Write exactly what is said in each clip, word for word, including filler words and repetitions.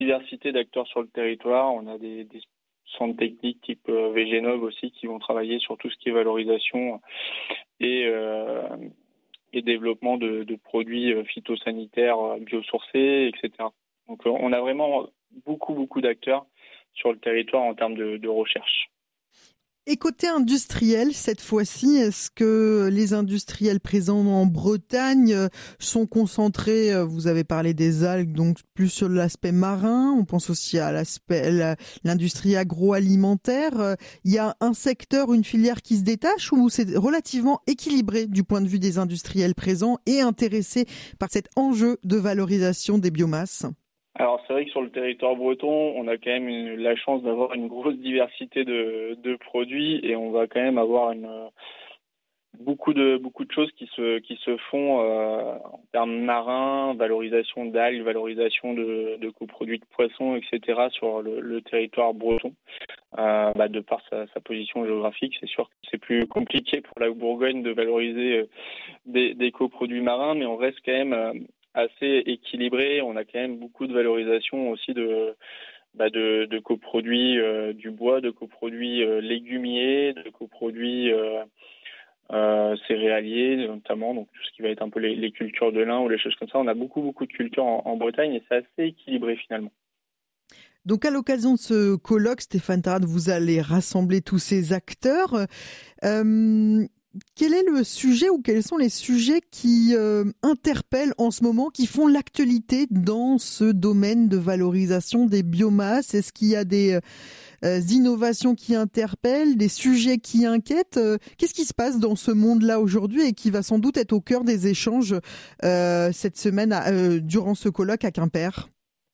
diversité d'acteurs sur le territoire. On a des, des centres techniques type euh, Vegenov aussi qui vont travailler sur tout ce qui est valorisation et, euh, et développement de, de produits phytosanitaires biosourcés, et cetera. Donc on a vraiment beaucoup, beaucoup d'acteurs sur le territoire en termes de, de recherche. Et côté industriel, cette fois-ci, est-ce que les industriels présents en Bretagne sont concentrés, vous avez parlé des algues, donc plus sur l'aspect marin, on pense aussi à l'aspect, l'industrie agroalimentaire. Il y a un secteur, une filière qui se détache ou c'est relativement équilibré du point de vue des industriels présents et intéressés par cet enjeu de valorisation des biomasses ? Alors c'est vrai que sur le territoire breton, on a quand même une, la chance d'avoir une grosse diversité de, de produits et on va quand même avoir une, beaucoup de beaucoup de choses qui se qui se font euh, en termes marins, valorisation d'algues, valorisation de, de coproduits de poissons, et cetera sur le, le territoire breton. Euh, bah, de par sa, sa position géographique, c'est sûr que c'est plus compliqué pour la Bourgogne de valoriser des, des coproduits marins, mais on reste quand même euh, assez équilibré. On a quand même beaucoup de valorisation aussi de bah de, de coproduits euh, du bois, de coproduits euh, légumiers, de coproduits euh, euh, céréaliers notamment, donc tout ce qui va être un peu les, les cultures de lin ou les choses comme ça. On a beaucoup beaucoup de cultures en, en Bretagne et c'est assez équilibré finalement. Donc, à l'occasion de ce colloque, Stéphane Tarade, vous allez rassembler tous ces acteurs. Euh, quel est le sujet ou quels sont les sujets qui euh, interpellent en ce moment, qui font l'actualité dans ce domaine de valorisation des biomasses ? Est-ce qu'il y a des euh, innovations qui interpellent, des sujets qui inquiètent ? euh, Qu'est-ce qui se passe dans ce monde-là aujourd'hui et qui va sans doute être au cœur des échanges euh, cette semaine à, euh, durant ce colloque à Quimper ?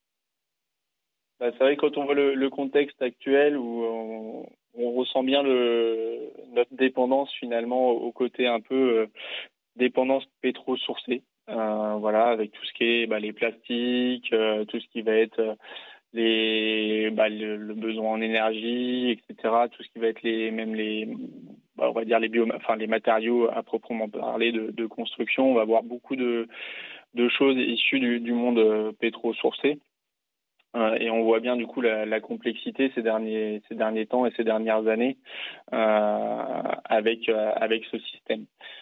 Bah, c'est vrai que quand on voit le, le contexte actuel où on, on ressent bien le, notre dépendance finalement au côté un peu euh, dépendance pétro-sourcée, euh, voilà, avec tout ce qui est bah, les plastiques, euh, tout ce qui va être euh, les bah, le, le besoin en énergie, et cetera. Tout ce qui va être les même les bah, on va dire les bio, enfin les matériaux à proprement parler de, de construction. On va avoir beaucoup de de choses issues du, du monde euh, pétro-sourcé. Euh, et on voit bien du coup la, la complexité ces derniers ces derniers temps et ces dernières années euh, avec euh, avec ce système.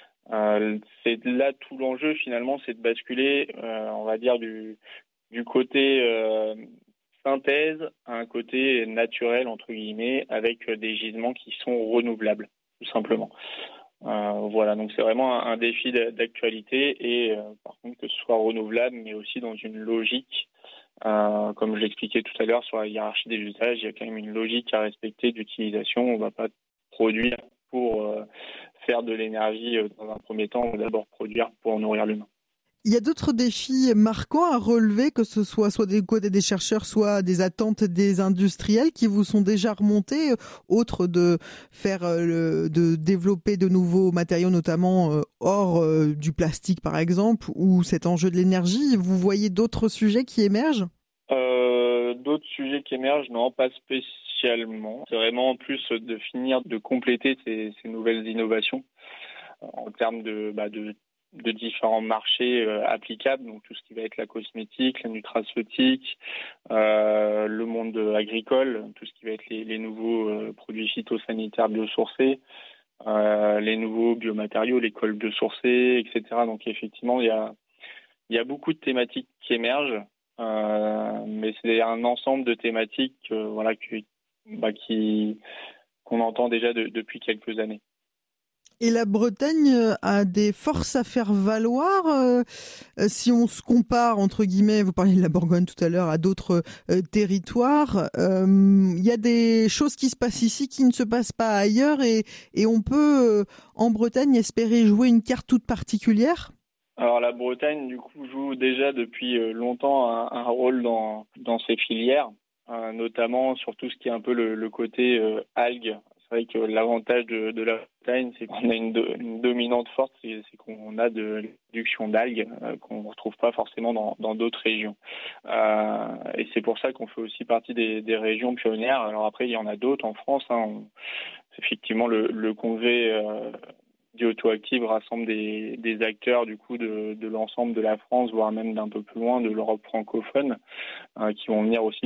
Euh, c'est là tout l'enjeu finalement, c'est de basculer, euh, on va dire du du côté euh, synthèse à un côté naturel entre guillemets, avec des gisements qui sont renouvelables tout simplement. Euh, voilà, donc c'est vraiment un, un défi d'actualité et euh, par contre que ce soit renouvelable, mais aussi dans une logique. Euh, comme je l'expliquais tout à l'heure sur la hiérarchie des usages, il y a quand même une logique à respecter d'utilisation. On ne va pas produire pour euh, faire de l'énergie euh, dans un premier temps. On va d'abord produire pour nourrir l'humain. Il y a d'autres défis marquants à relever, que ce soit soit des côtés des chercheurs, soit des attentes des industriels qui vous sont déjà remontés, autres de faire, le, de développer de nouveaux matériaux, notamment euh, hors euh, du plastique par exemple, ou cet enjeu de l'énergie. Vous voyez d'autres sujets qui émergent ? euh, D'autres sujets qui émergent, non, pas spécialement. C'est vraiment en plus de finir de compléter ces, ces nouvelles innovations en termes de, bah, de de différents marchés euh, applicables, donc tout ce qui va être la cosmétique, la nutraceutique, euh, le monde agricole, tout ce qui va être les, les nouveaux euh, produits phytosanitaires biosourcés, euh, les nouveaux biomatériaux, les cols biosourcés, et cetera. Donc effectivement, il y a, il y a beaucoup de thématiques qui émergent, euh, mais c'est un ensemble de thématiques euh, voilà, qui, bah, qui, qu'on entend déjà de, depuis quelques années. Et la Bretagne a des forces à faire valoir euh, si on se compare, entre guillemets, vous parliez de la Bourgogne tout à l'heure, à d'autres euh, territoires. Il euh, y a des choses qui se passent ici qui ne se passent pas ailleurs et, et on peut, euh, en Bretagne, espérer jouer une carte toute particulière ? Alors la Bretagne, du coup, joue déjà depuis longtemps un, un rôle dans, dans ces filières, euh, notamment sur tout ce qui est un peu le, le côté euh, algues. C'est vrai que l'avantage de, de la Bretagne, c'est qu'on a une, do, une dominante forte, c'est, c'est qu'on a de la production d'algues euh, qu'on ne retrouve pas forcément dans, dans d'autres régions. Euh, et c'est pour ça qu'on fait aussi partie des, des régions pionnières. Alors après, il y en a d'autres en France. Hein, on, effectivement, le, le congrès... Euh, Diotoactive rassemble des, des acteurs du coup de, de l'ensemble de la France, voire même d'un peu plus loin, de l'Europe francophone, euh, qui vont venir aussi